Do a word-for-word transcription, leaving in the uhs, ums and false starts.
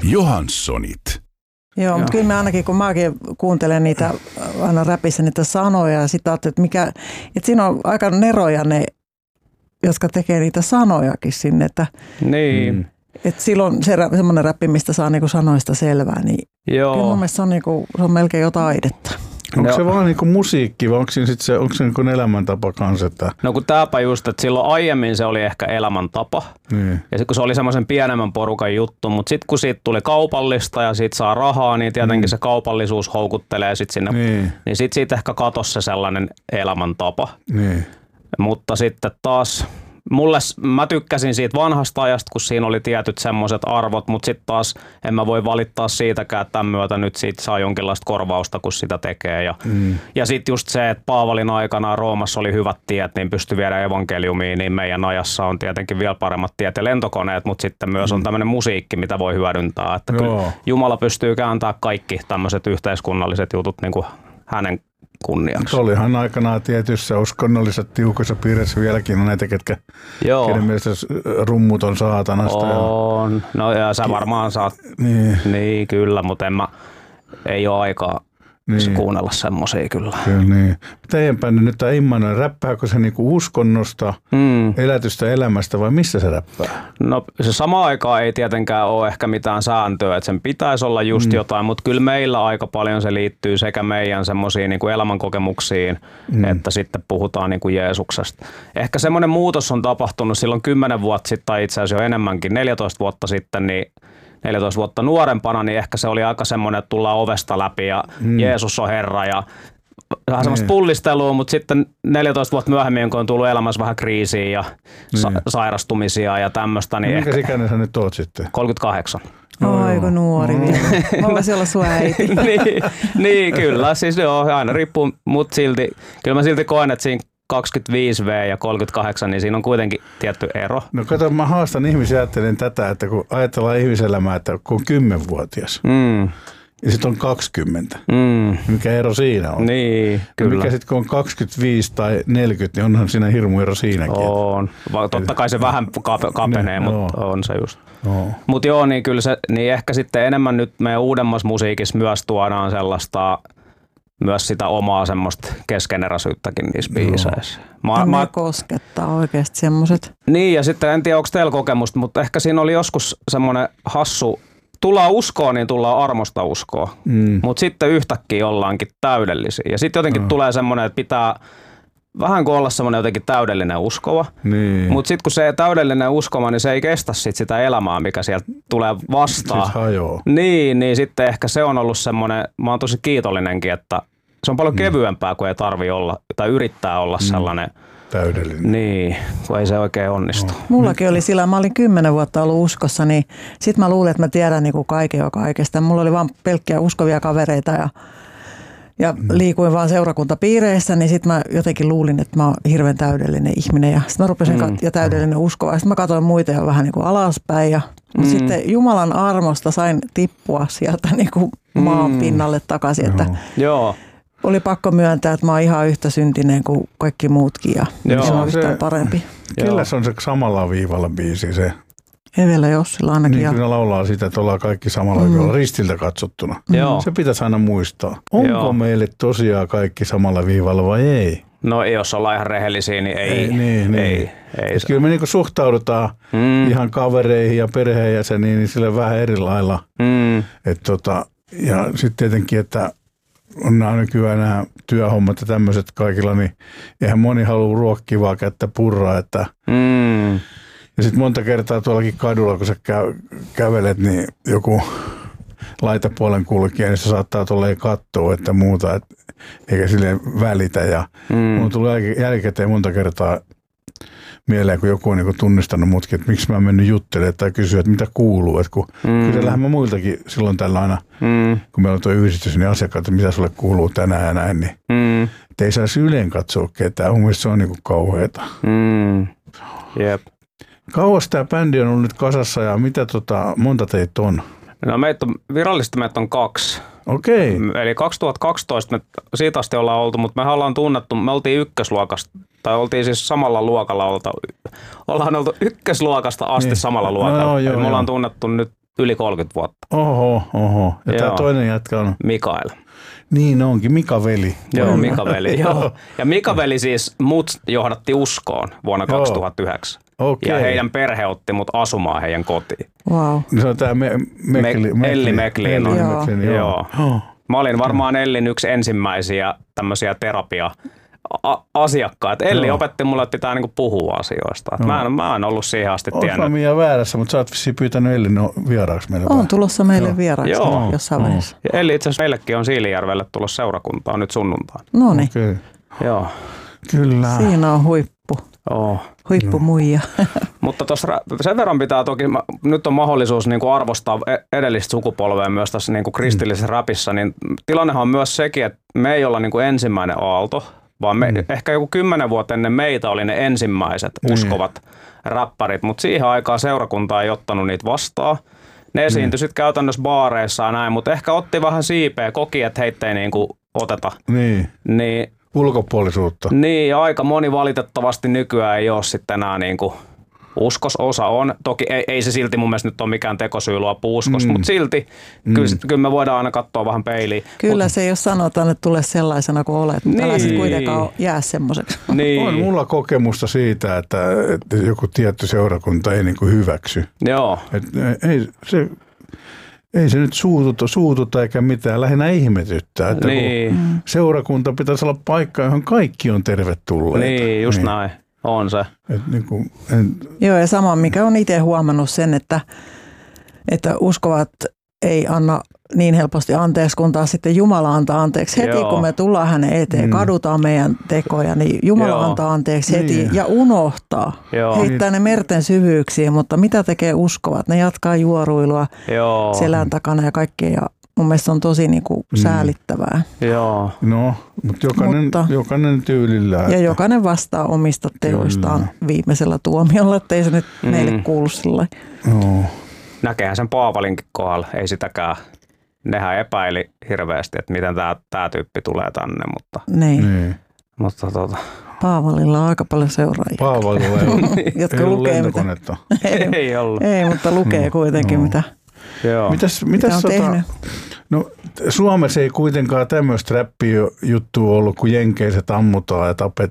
Johanssonit. Joo, mutta kyllä mä ainakin, kun mäkin kuuntelen niitä aina räpissä niitä sanoja ja sitten ajattelin, että, mikä, että siinä on aika neroja ne, jotka tekee niitä sanojakin sinne. Että, niin. Että silloin se, semmoinen räppi, mistä saa niinku sanoista selvää, niin Joo. kyllä mun mielestä se on, niinku, se on melkein jotain taidetta. Onko se vaan niinku musiikki vai onko se, sit se, onko se niinku elämäntapa kanssa? Että... No kun tääpä just, että silloin aiemmin se oli ehkä elämäntapa. Niin. Ja sitten kun se oli semmoisen pienemmän porukan juttu, mutta sitten kun siitä tuli kaupallista ja siitä saa rahaa, niin tietenkin mm. se kaupallisuus houkuttelee sit sinne. Niin, niin sitten siitä ehkä katosi se sellainen elämäntapa. Niin. Mutta sitten taas... Mulle, mä tykkäsin siitä vanhasta ajasta, kun siinä oli tietyt semmoiset arvot, mutta sitten taas en mä voi valittaa siitäkään, että tämän myötä nyt siitä saa jonkinlaista korvausta, kun sitä tekee. Ja, mm. ja sitten just se, että Paavalin aikana Roomassa oli hyvät tiet, niin pystyi viedä evankeliumiin, niin meidän ajassa on tietenkin vielä paremmat tiet ja lentokoneet, mutta sitten myös on tämmöinen musiikki, mitä voi hyödyntää. Että kyllä Jumala pystyy kääntämään kaikki tämmöiset yhteiskunnalliset jutut niin kuin hänen kunniaksi. Olihan aikanaan tietyissä uskonnollisissa tiukoissa piirissä vieläkin on näitä, ketkä kenen mielestä rummut on saatanasta. On. Ja... No ja sä varmaan saat. Niin, niin kyllä, mutta en mä, ei ole aikaa niin. kuunnella semmoisia kyllä. Kyllä niin. Teidänpäin nyt tämä Immanuel, räppääkö se niinku uskonnosta, mm. elätystä elämästä vai missä se räppää? No se sama aikaa ei tietenkään ole ehkä mitään sääntöä, että sen pitäisi olla just mm. jotain, mutta kyllä meillä aika paljon se liittyy sekä meidän semmoisiin niinku elämänkokemuksiin, mm. että sitten puhutaan niinku Jeesuksesta. Ehkä semmoinen muutos on tapahtunut silloin kymmenen vuotta sitten tai itse asiassa jo enemmänkin, neljätoista vuotta sitten, niin neljätoista vuotta nuorempana, niin ehkä se oli aika semmoinen, että tullaan ovesta läpi ja mm. Jeesus on Herra ja vähän semmoista pullistelua, mutta sitten neljätoista vuotta myöhemmin, kun on tullut elämässä vähän kriisiä ja sa- sairastumisia ja tämmöistä. Niin minkä ikäinen sä nyt oot sitten? kolmekymmentäkahdeksan. Oh, aika nuori mm. vielä. Mä voisin olla sun äiti. niin, niin, kyllä. Siis joo, aina riippuu, mutta silti, kyllä mä silti koen, että siinä kaksikymmentäviisi vuotta ja kolmekymmentäkahdeksan, niin siinä on kuitenkin tietty ero. No kato, mä haastan ihmisiä, ajattelen tätä, että kun ajatellaan ihmiselämää, että kun on kymmenvuotias mm. ja sitten on kaksikymmentä, mm. mikä ero siinä on? Niin, kyllä. Mikä sitten kun on kaksikymmentäviisi tai neljäkymmentä, niin onhan siinä hirmu ero siinäkin. On. Totta kai se vähän kapenee, niin, mutta on se just. No. Mutta joo, niin kyllä se, niin ehkä sitten enemmän nyt meidän uudemmassa musiikissa myös tuodaan sellaista, myös sitä omaa semmoista keskeneräisyyttäkin niissä biiseissä. Mä, mä koskettaa oikeasti semmoiset. Niin, ja sitten en tiedä, onko teillä kokemusta, mutta ehkä siinä oli joskus semmoinen hassu, tullaan uskoon, niin tullaan armosta uskoa. Mm. Mutta sitten yhtäkkiä ollaankin täydellisiä. Ja sitten jotenkin no. tulee semmoinen, että pitää vähän kuin olla semmoinen jotenkin täydellinen uskova. Niin. Mutta sitten kun se täydellinen uskova, niin se ei kestä sit sitä elämää, mikä sieltä tulee vastaan. Siis hajoaa. Niin, niin sitten ehkä se on ollut semmoinen, mä oon tosi kiitollinenkin, että se on paljon mm. kevyempää, kun ei tarvi olla tai yrittää olla mm. sellainen täydellinen. Niin, kun ei se oikein onnistu. No. Mullakin oli sillä, mä olin kymmenen vuotta ollut uskossa, niin sit mä luulin, että mä tiedän niin kuin kaiken jo kaikesta. Mulla oli vaan pelkkiä uskovia kavereita ja Ja liikuin vaan seurakuntapiireissä, niin sitten mä jotenkin luulin, että mä oon hirveän täydellinen ihminen. Ja sitten mä rupesin mm. kat- ja täydellinen uskova. Sitten mä katsoin muita jo vähän niin kuin alaspäin. Ja, mm. mutta sitten Jumalan armosta sain tippua sieltä niin kuin maan pinnalle takaisin. Että Joo. oli pakko myöntää, että mä oon ihan yhtä syntinen kuin kaikki muutkin. Ja Joo. se on yhtään parempi. Kyllä se on se samalla viivalla biisi se. Evellä Jossilla ainakin. Niin kyllä laulaa sitä, että ollaan kaikki samalla mm. viivalla ristiltä katsottuna. Joo. Se pitäisi aina muistaa. Onko Joo. meille tosiaan kaikki samalla viivalla vai ei? No jos ollaan ihan rehellisiä, niin ei. ei, niin, ei, niin. ei, ei kyllä me niinku suhtaudutaan mm. ihan kavereihin ja perheenjäseniin niin sille vähän eri lailla. Mm. Et tota, ja sitten tietenkin, että on nämä nykyään nämä työhommat ja tämmöiset kaikilla, niin eihän moni halua ruokkivaa kättä purraa, että mm. ja sitten monta kertaa tuollakin kadulla, kun sä kä- kävelet, niin joku laitapuolen kulkija, niin se saattaa tolleen katsoa, että muuta, et, eikä silleen välitä. Ja mm. mun tulee jälkikäteen monta kertaa mieleen, kun joku on niin tunnistanut mutkin, että miksi mä oon mennyt juttelemaan tai kysyä, että mitä kuuluu. Että kun mm. kysellähän mä muiltakin silloin tällä aina, mm. kun meillä on tuo yhdistys, niin asiakkaat, että mitä sulle kuuluu tänään ja näin, niin mm. et ei saisi yleen katsoa ketään. Mun mielestä se on niin kuin kauheata. Mm. Jep. Kauas tämä bändi on ollut nyt kasassa ja mitä tota, monta teitä on? No meitä on, virallisesti meitä on kaksi. Okei. Eli kaksituhattakaksitoista me siitä asti ollaan oltu, mutta me ollaan tunnettu, me oltiin ykkösluokasta, tai oltiin siis samalla luokalla, olta, ollaan oltu ykkösluokasta asti niin. samalla luokalla. No, joo, Eli me ollaan tunnettu nyt yli kolmekymmentä vuotta. Oho, oho. Ja tämä toinen jätkä on? Mikael. Niin onkin, Mika Veli. Joo, Mika Veli. Joo. Ja Mika Veli siis mut johdatti uskoon vuonna joo. kaksituhattayhdeksän. Okay. Ja heidän perhe otti mut asumaan heidän kotiin. Wow. Se on tämä me, Mekli, Me, Elli Meklin. Elli Meklin, joo. joo. Oh. Mä olin varmaan Ellin yksi ensimmäisiä tämmöisiä terapia asiakkaat. Elli joo. opetti mulle, että pitää niinku puhua asioista. No. Mä, en, mä en ollut siihen asti tiennyt. Oletko mä Mia väärässä, mutta sä oot vissiin pyytänyt Ellin vieraaksi meille. On tulossa meille vieraaksi joo. jossain vaiheessa. Ja Elli itse asiassa meillekin on Siilijärvelle tulossa seurakuntaan nyt sunnuntaan. No niin. Okay. Joo. Kyllä. Siinä on huippu. Oh. Huippumuija. Mutta tossa sen verran pitää toki, nyt on mahdollisuus niin kuin arvostaa edellistä sukupolvea myös tässä niin kuin kristillisessä mm. rapissa, niin tilannehan on myös sekin, että me ei olla niin kuin ensimmäinen aalto, vaan me, mm. ehkä joku kymmenen vuotta ennen meitä oli ne ensimmäiset mm. uskovat räppärit, mutta siihen aikaan seurakunta ei ottanut niitä vastaan. Ne esiintyi mm. sitten käytännössä baareissa ja näin, mutta ehkä otti vähän siipeä, koki, että heitä ei niin kuin oteta. Niin. niin ulkopuolisuutta. Niin, ja aika moni valitettavasti nykyään ei ole sitten enää niin kuin uskososa on. Toki ei, ei se silti mun mielestä nyt ole mikään tekosyy luopua uskosta, mm. mutta silti mm. kyllä, kyllä me voidaan aina katsoa vähän peiliin. Kyllä Mut, se, jos sanotaan, että tule sellaisena kuin olet, mutta niin. älä sitten kuitenkaan jää semmoiseksi. Niin. On mulla kokemusta siitä, että, että joku tietty seurakunta ei niin kuin hyväksy. Joo. Et, ei, se, ei se nyt suututa, suututa eikä mitään, lähinnä ihmetyttää, että niin. kun seurakunta pitäisi olla paikka, johon kaikki on tervetulleita. Niin, just niin. näin. On se. Et niin kuin, en... Joo, ja sama, mikä on itse huomannut sen, että, että uskovat ei anna niin helposti anteeksi, kun taas sitten Jumala antaa anteeksi. Heti Joo. kun me tullaan hänen eteen, mm. kadutaan meidän tekoja, niin Jumala Joo. antaa anteeksi heti niin. ja unohtaa. Joo. Heittää ne merten syvyyksiin, mutta mitä tekee uskovat? Ne jatkaa juoruilua Joo. selän takana ja kaikkea. Ja mun mielestä on tosi niin kuin mm. säälittävää. Joo. No, mutta jokainen, mutta jokainen tyylillään. Ja että... jokainen vastaa omista teoistaan Kyllä. viimeisellä tuomiolla, ettei se nyt mm. meille kuulu sillä no. Näkehän sen Paavalinkin kohdalla, ei sitäkään. Nehän epäili hirveästi, että miten tämä, tämä tyyppi tulee tänne, mutta... Niin. niin. Mutta tuota... Paavalilla on aika paljon seuraajia. Paavalilla ei ollut, jotka ei ollut lukee lentokonetta. ei, ei ollut. Ei, mutta lukee no, kuitenkin, no. mitä, Joo. Mitäs, mitäs mitä on sota, tehnyt. No, Suomessa ei kuitenkaan tämmöistä räppijuttua ollut, kun jenkeiset ammutaan ja tapet,